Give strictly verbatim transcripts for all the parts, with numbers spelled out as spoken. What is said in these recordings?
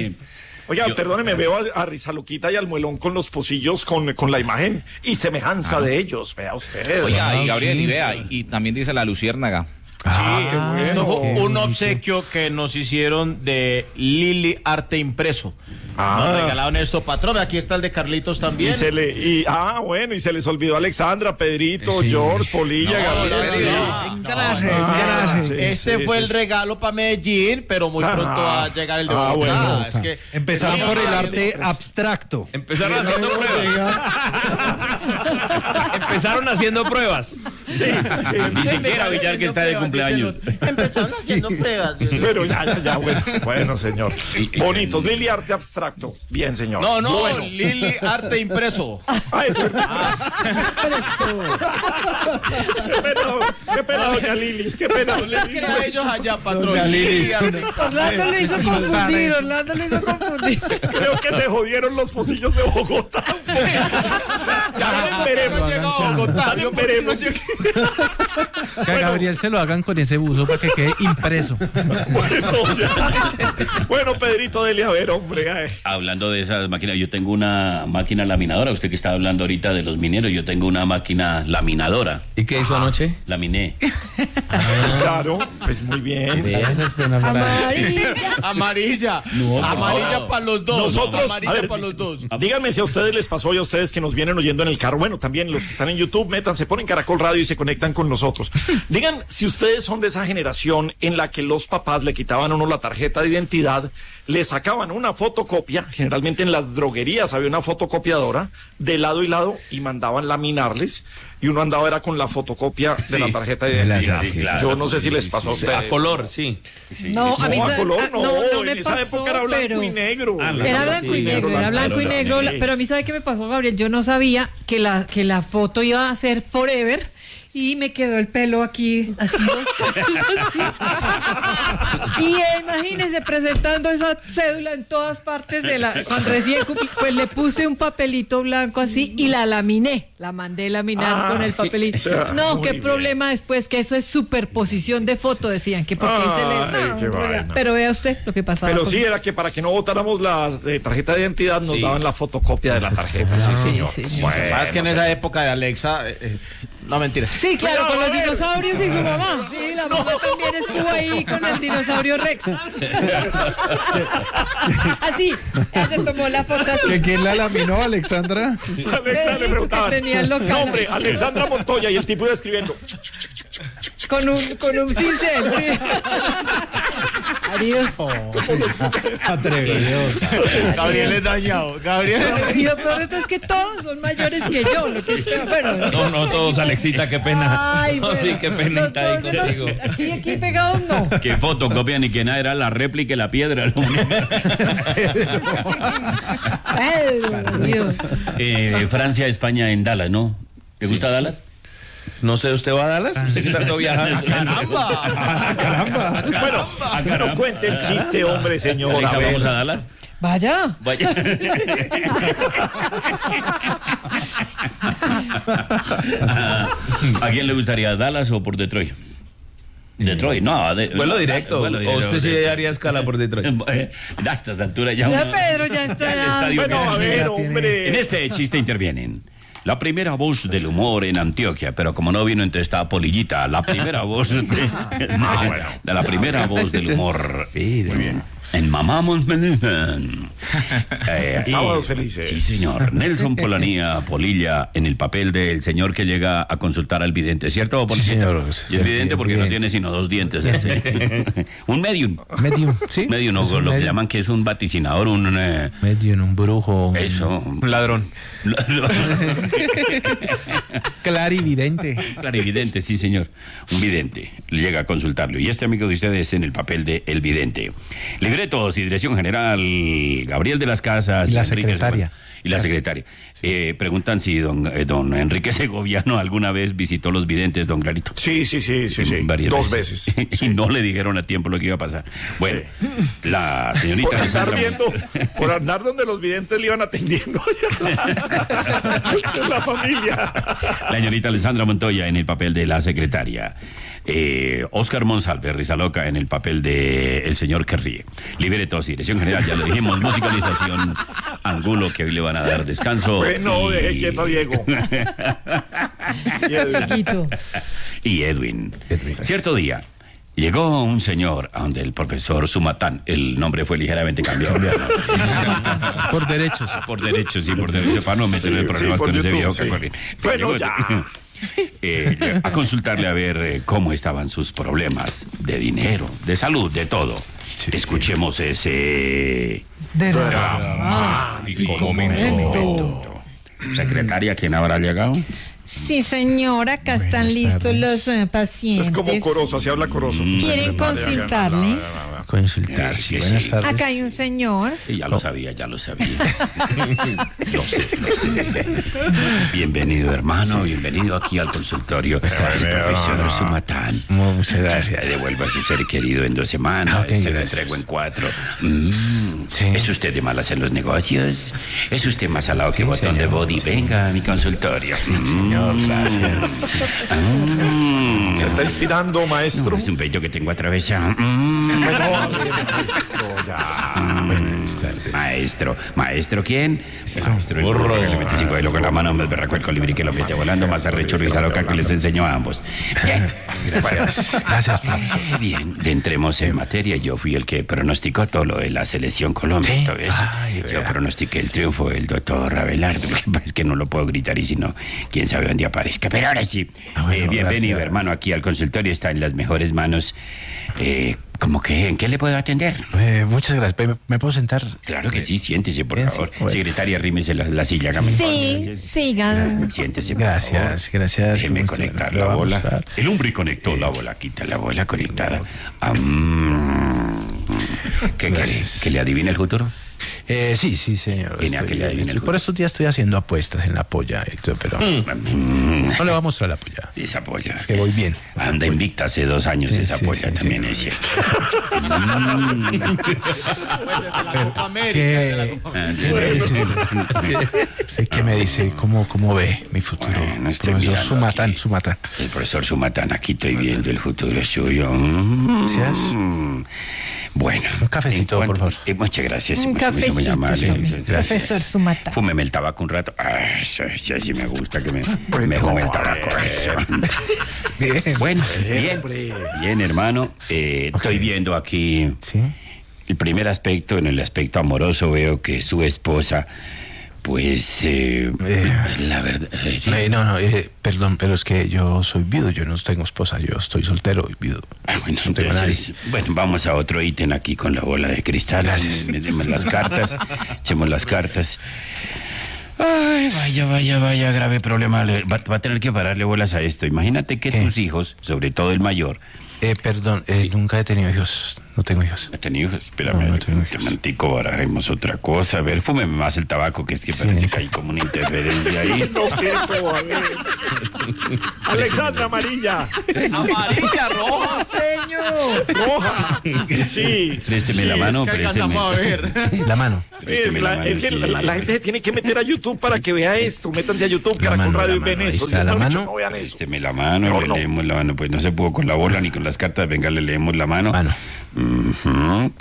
Eh, Oiga, yo, perdóneme, veo a, a Rizaluquita y al Muelón con los pocillos con, con la imagen y semejanza ah. de ellos, vea usted. Oiga, y Gabriel, y vea, y, y también dice la luciérnaga. Ah, qué bueno. Esto fue un obsequio que nos hicieron de Lili Arte Impreso. Ah. Nos regalaron esto, patrón. Aquí está el de Carlitos también. Y se le, y, ah, bueno, y se les olvidó Alexandra, Pedrito, sí. George, Polilla, no, Gabriel. Sí. No, no, gracias, no, gracias. Sí, este sí, fue sí, el regalo para Medellín, pero muy ah, pronto va a llegar el de Bogotá. Ah, bueno, es que empezaron por el arte abstracto. Empezaron haciendo pruebas. Empezaron haciendo pruebas. Sí, sí. Ni siquiera Villar que está de cumpleaños. Empezaron haciendo pruebas. Pero ya, ya, ya, bueno, bueno, señor. Bonitos, Lili Arte Abstracto. Bien, señor. No, no, bueno. Lili Arte Impreso. Ah, eso es verdad. Qué pena, qué pena, doña Lili. Qué pena, les queda a ellos allá, patrón. Orlando lo hizo confundir, Orlando lo hizo confundir. Creo que se jodieron los pocillos de Bogotá. Ya veremos. Ya veremos. Que a Gabriel se lo hagan con ese buzo para que quede impreso. Bueno, ya. Bueno, Pedrito, dele a ver, hombre. Ay. Hablando de esas máquinas, yo tengo una máquina laminadora. Usted que está hablando ahorita de los mineros, yo tengo una máquina laminadora. ¿Y qué hizo anoche? Laminé. Pues claro, pues muy bien. Amarilla. Amarilla. No, Amarilla no. para los dos. Nosotros, Amarilla ver, para los dos. Díganme si a ustedes les pasó y a ustedes que nos vienen oyendo en el carro. Bueno, también los que están en YouTube, métanse, ponen Caracol Radio y se conectan con nosotros. Digan si ustedes son de esa generación en la que los papás le quitaban a uno la tarjeta de identidad, le sacaban una fotocopia, generalmente en las droguerías había una fotocopiadora, de lado y lado, y mandaban laminarles, y uno andaba era con la fotocopia de sí, la tarjeta de identidad. Sí, claro. Yo no sé si les pasó sí, a ustedes. A color, sí. sí. No, a mí no, a color no, no, no me en esa pasó, época era blanco pero... y negro. Ah, era blanco y negro, era blanco y negro, pero a mí ¿sabe qué me pasó, Gabriel? Yo no sabía que la, que la foto iba a ser forever. Y me quedó el pelo aquí, así dos cachos así. Y eh, imagínense presentando esa cédula en todas partes de la, cuando recién cumplí, pues le puse un papelito blanco así y la laminé, la mandé laminar ah, con el papelito. O sea, no, qué bien. Problema después, que eso es superposición de foto, decían, que porque ah, se le... No, no, pero vea usted lo que pasaba. Pero sí, era que para que no botáramos la eh, tarjeta de identidad nos sí. daban la fotocopia de la tarjeta. Sí, sí, señor. Sí, sí. Bueno, más que en esa época de Alexa... Eh, no, mentira. Sí, claro, con los dinosaurios y su mamá. Sí, la mamá no. también estuvo ahí con el dinosaurio Rex. Así, ella se tomó la foto así. ¿De quién la laminó, Alexandra? Alexa le preguntaban. Nombre, Alexandra Montoya, y el tipo iba escribiendo. Con un, con un cincel, sí. Adiós. Oh, atrevido. Gabriel es dañado. Gabriel es dañado. Y lo peor de todo es que todos son mayores que yo. Lo que es peor. Bueno, no, no todos, Alexita, qué pena. Ay, no, bueno, sí, qué penita ahí contigo. Los, aquí, aquí pegados no. Qué fotocopia ni que nada, era la réplica y la piedra. Ay, Dios. Eh, Francia, España en Dallas, ¿no? ¿Te gusta sí, Dallas? No sé, ¿usted va a Dallas? ¿Usted que tanto viaja? ¡Caramba! ¡Ah, caramba! Bueno, ah, caramba. No cuente el chiste, hombre, señor. ¿Alexa, vamos a Dallas? Vaya. Vaya. ¿A quién le gustaría, Dallas o por Detroit? Detroit, no. De, vuelo directo. Vuelo directo. ¿O usted sí de, haría escala por Detroit? A estas alturas ya... Ya uno, Pedro ya está... Ya bueno, a ver, hombre. En este chiste intervienen la primera voz del humor en Antioquia, pero como no vino, entonces está Polillita, la primera voz de, de, ah, bueno. de la primera voz del humor. Sí, muy bien. En Mamamos eh, Sábados felices. Sí, señor. Nelson Polanía, Polilla, en el papel del señor que llega a consultar al vidente, ¿cierto? Sí, señor. Y es vidente porque no tiene sino dos dientes. Un medium. Medium, sí. Medium, no, lo medium. Que llaman que es un vaticinador, un... Eh, medium, un brujo. Eso. Un ladrón. Clarividente. Clarividente, sí, señor. Un vidente. Llega a consultarlo. Y este amigo de ustedes en el papel de el vidente. Libretos y dirección general, Gabriel de las Casas. Y la secretaria. Y la secretaria. Sí. Eh, preguntan si don, eh, don Enrique Segoviano alguna vez visitó los videntes, don Clarito. Sí, sí, sí, sí, sí. Varias Dos veces. veces. Y sí. no le dijeron a tiempo lo que iba a pasar. Bueno, sí. La señorita por andar Alessandra... viendo, por andar donde los videntes le iban atendiendo la familia. La señorita Alessandra Montoya en el papel de la secretaria. Eh, Oscar Monsalve, Risa Loca, en el papel de El Señor que Ríe. Libretos y dirección general, ya lo dijimos, musicalización, Angulo, que hoy le van a dar descanso. Bueno, y... deje quieto a Diego. Y Edwin. y Edwin. Edwin. Cierto día, llegó un señor a donde el profesor Sumatán, el nombre fue ligeramente cambiado. Por derechos. Por derechos, sí, por derechos, para no meterle Sí, problemas sí, por con ese YouTube, viejo sí. que corre. Bueno, Llegó- ya. Eh, a consultarle a ver eh, cómo estaban sus problemas de dinero, de salud, de todo. Escuchemos ese Dramático momento. secretaria, ¿quién habrá llegado? Sí, señora, acá están listos los eh, pacientes. Es como Corozo, así habla Corozo. ¿Quieren consultarle? Consultar, Sí, sí, sí. buenas tardes. Acá hay un señor. Sí, ya lo sabía, ya lo sabía. Lo sé, lo sé. Bienvenido, hermano, bienvenido aquí al consultorio del profesor Sumatán. Muchas gracias. Le devuelvo a su ser querido en dos semanas, Ok, se lo gracias. entrego en cuatro. Mm. Sí. ¿Es usted de malas en los negocios? ¿Es usted más salado que botón de señor. body? Venga a mi consultorio. Señor, gracias. Mm. Se está inspirando, maestro. Es un pecho que tengo atravesado. Mm. Bueno, a ver, maestro, ya. Buenas tardes. Maestro, ¿maestro quién? Maestro, el burro que le mete cinco de lo con la mano, más berraco el colibrí que lo mete volando, más arrecho Risa Loca que les enseñó a ambos. Bien, Gracias. Gracias, profesor. bien, entremos en materia. Yo fui el que pronosticó todo lo de la selección Colombia. Sí. ¿Todo eso? Ay, Yo vea. pronostiqué el triunfo del doctor Abelardo. Lo que pasa es que no lo puedo gritar y si no, quién sabe dónde aparezca. Pero ahora sí, Ah, bueno, eh, bienvenido, gracias. hermano, aquí al consultorio. Está en las mejores manos. Eh, ¿Cómo que en qué le puedo atender? Eh, muchas gracias. ¿Me, me puedo sentar? Claro que sí, siéntese, por Bien, favor. sí, bueno. Secretaria, rímese la, la silla, hágame el favor. Sí, Gracias. sigan. Siéntese, por Gracias, favor. gracias. Déjeme ¿Cómo conectar está? la Vamos bola. a- El hombre conectó la bola, quita la bola conectada. Am, ¿Qué quiere? Gracias. ¿Que le adivine el futuro? Eh, sí, sí, señor. Viene a Estoy- que le adivine el estoy- por futuro. estos días estoy haciendo apuestas en la polla, Héctor, pero Mm, no le voy a mostrar la polla. Esa polla. Que voy bien. Anda invicta hace dos años Sí, esa sí, polla, sí, también sí. es cierto. ¿Qué, ¿qué me dice? ¿Usted qué me dice? ¿Cómo, cómo ve mi futuro? Bueno, estoy Profesor mirando Sumatán, aquí. Sumatán. El profesor Sumatán, aquí estoy viendo el futuro suyo. Mm. Gracias. Bueno. Un cafecito, en cuanto- por favor. eh, muchas gracias. Un muy- muy cafecito, amable. tome, Gracias. profesor Sumatán. Fúmeme el tabaco un rato. Ah, eso, eso sí me gusta que me, me fume el tabaco. Eso. Bien. Bueno, bien. Bien, hermano. Eh, Estoy viendo aquí Sí. el primer aspecto. En el aspecto amoroso veo que su esposa, pues, eh, Eh. la verdad... eh, sí. Eh, no, no, eh, perdón, pero es que yo soy viudo, yo no tengo esposa, yo estoy soltero y viudo. Ah, bueno, no tengo entonces, nadie. bueno, vamos a otro ítem aquí con la bola de cristal. Gracias. Metemos las cartas, echemos las cartas. Ay, vaya, vaya, vaya, grave problema. Le- Va, va a tener que pararle bolas a esto. Imagínate que ¿Qué? tus hijos, sobre todo el mayor, Eh, perdón, eh, nunca he tenido hijos, no tengo hijos. ¿ha tenido hijos? Espérame, No, no un tengo hijos. momentico, barajemos otra cosa. A ver, fúmeme más el tabaco, que es que parece que hay como una interferencia ahí. No quiero, a ver. Alejandra Amarilla. Amarilla, roja. Señor. Roja. Sí. Présteme sí, la mano, ¿Qué présteme. alcanzamos a ver? La mano. Es, Présteme la la, mano, es que sí. la, la gente se tiene que meter a YouTube para que vea esto. Métanse a YouTube, La Caracol mano, Radio la y mano, ven ahí eso. está Yo la no he dicho, mano. no vean eso. Présteme la mano, No, le no. leemos la mano. Pues no se pudo con la bola ni con las cartas. Venga, le leemos la mano. Mano. Ujú.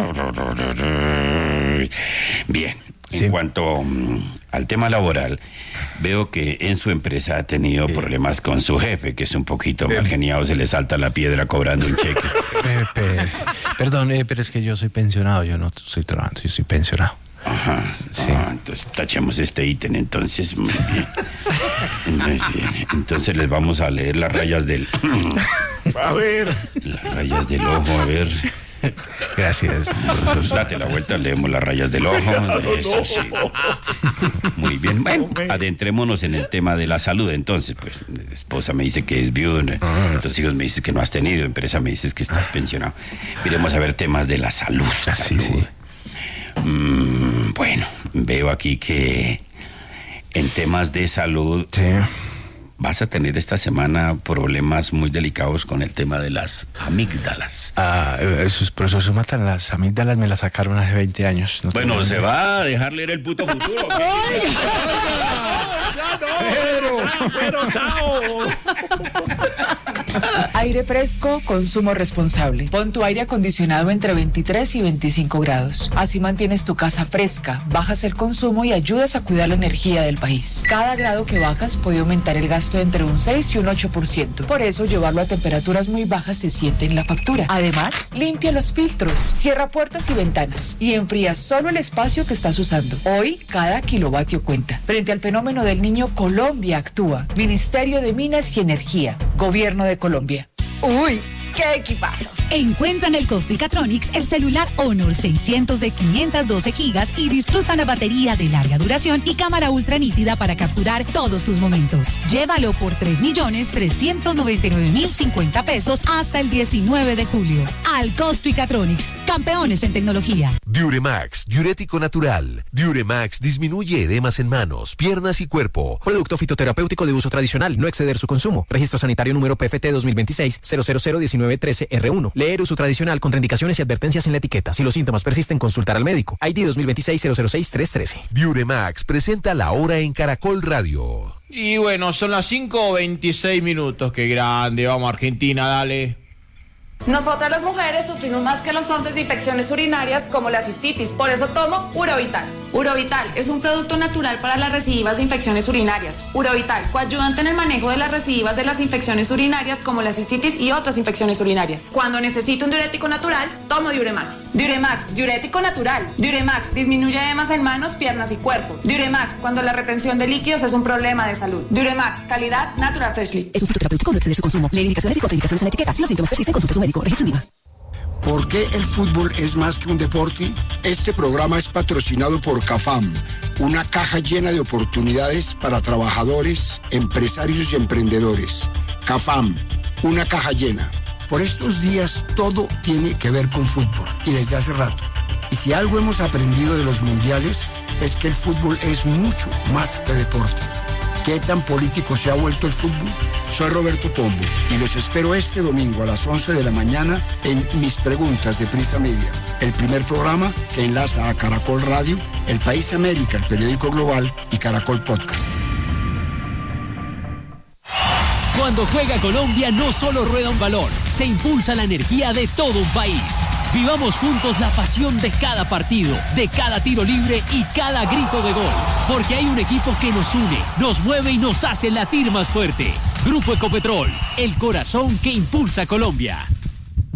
Bien, en Sí. cuanto mm, al tema laboral, veo que en su empresa ha tenido problemas con su jefe, que es un poquito mal geniado, se le salta la piedra cobrando un cheque. Eh, pe- perdón, eh, pero es que yo soy pensionado, yo no estoy trabajando, yo soy pensionado. Ajá. Sí. Ah, entonces tachemos este ítem, entonces. Muy bien. Muy bien. Entonces les vamos a leer las rayas del. A ver. Las rayas del ojo, a ver. Gracias, profesor. Date la vuelta, leemos las rayas del ojo. Eso sí. Muy bien. Bueno, adentrémonos en el tema de la salud. Entonces, pues, mi esposa me dice que es viuda, los hijos me dicen que no has tenido, empresa me dices que estás pensionado. Miremos a ver temas de la salud. Sí, salud. sí. Mm, bueno, veo aquí que en temas de salud Sí. vas a tener esta semana problemas muy delicados con el tema de las amígdalas. Ah, eh, esos profesores matan las amígdalas, me las sacaron hace veinte años. No Bueno, tengo ¿se ni- va a dejar leer el puto futuro? ¿O qué? Pero, chao. Aire fresco, consumo responsable. Pon tu aire acondicionado entre veintitrés y veinticinco grados. Así mantienes tu casa fresca, bajas el consumo y ayudas a cuidar la energía del país. Cada grado que bajas puede aumentar el gasto entre un seis y un ocho por ciento. Por eso, llevarlo a temperaturas muy bajas se siente en la factura. Además, limpia los filtros, cierra puertas y ventanas y enfría solo el espacio que estás usando. Hoy, cada kilovatio cuenta. Frente al fenómeno del Niño, Colombia actúa. Ministerio de Minas y Energía. Gobierno de Colombia. ¡Uy! ¡Qué equipazo! Encuentra en el Costricatronics el celular Honor seiscientos de quinientos doce gigas y disfruta una batería de larga duración y cámara ultra nítida para capturar todos tus momentos. Llévalo por tres millones trescientos noventa y nueve mil cincuenta pesos hasta el diecinueve de julio. Al Costricatronics, campeones en tecnología. Diuremax, diurético natural. Diuremax disminuye edemas en manos, piernas y cuerpo. Producto fitoterapéutico de uso tradicional, no exceder su consumo. Registro sanitario número P F T dos mil veintiséis cero cero cero diecinueve trece R uno. Leer uso tradicional, contraindicaciones y advertencias en la etiqueta. Si los síntomas persisten, consultar al médico. I D dos mil veintiséis cero cero seis tres trece. Diuremax presenta La Hora en Caracol Radio. Y bueno, son las cinco veintiséis minutos. Qué grande. Vamos, Argentina, dale. Nosotras las mujeres sufrimos más que los hombres de infecciones urinarias como la cistitis, por eso tomo Urovital. Urovital es un producto natural para las recidivas de infecciones urinarias. Urovital, coayudante en el manejo de las recidivas de las infecciones urinarias como la cistitis y otras infecciones urinarias. Cuando necesito un diurético natural, tomo Diuremax. Diuremax, diurético natural. Diuremax disminuye edemas en manos, piernas y cuerpo. Diuremax, cuando la retención de líquidos es un problema de salud. Diuremax, calidad Natural Freshly. Es un fitoterapéutico, no exceder su consumo. Lee indicaciones y contraindicaciones en la etiqueta. Si los síntomas persisten, consulte a su médico. Registro en I V A. ¿Por qué el fútbol es más que un deporte? Este programa es patrocinado por CAFAM, una caja llena de oportunidades para trabajadores, empresarios y emprendedores. CAFAM, una caja llena. Por estos días todo tiene que ver con fútbol y desde hace rato. Y si algo hemos aprendido de los mundiales es que el fútbol es mucho más que deporte. ¿Qué tan político se ha vuelto el fútbol? Soy Roberto Pombo y los espero este domingo a las once de la mañana en Mis Preguntas de Prisa Media, el primer programa que enlaza a Caracol Radio, El País América, el periódico global y Caracol Podcast. Cuando juega Colombia no solo rueda un balón, se impulsa la energía de todo un país. Vivamos juntos la pasión de cada partido, de cada tiro libre y cada grito de gol. Porque hay un equipo que nos une, nos mueve y nos hace latir más fuerte. Grupo Ecopetrol, el corazón que impulsa a Colombia.